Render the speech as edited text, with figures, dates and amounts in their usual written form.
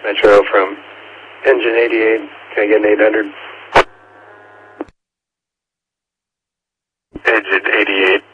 Metro from engine 88. Can I get an 800? Engine 88.